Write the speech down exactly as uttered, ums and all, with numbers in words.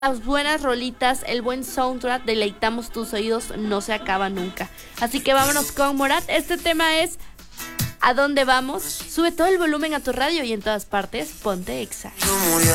Las buenas rolitas, el buen soundtrack, deleitamos tus oídos, no se acaba nunca. Así que vámonos con Morat. Este tema es ¿A dónde vamos? Sube todo el volumen a tu radio y en todas partes ponte Exa.